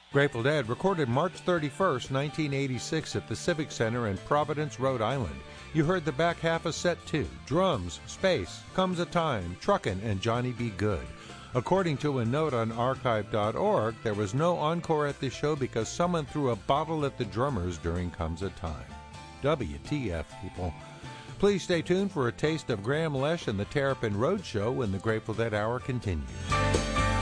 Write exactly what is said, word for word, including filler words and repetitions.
Grateful Dead recorded March thirty-first, nineteen eighty-six at the Civic Center in Providence, Rhode Island. You heard the back half of set two, drums, space, Comes a Time, Truckin', and Johnny B. Good. According to a note on archive dot org, there was no encore at this show because someone threw a bottle at the drummers during Comes a Time. W T F, people. Please stay tuned for a taste of Graham Lesh and the Terrapin Roadshow when the Grateful Dead Hour continues.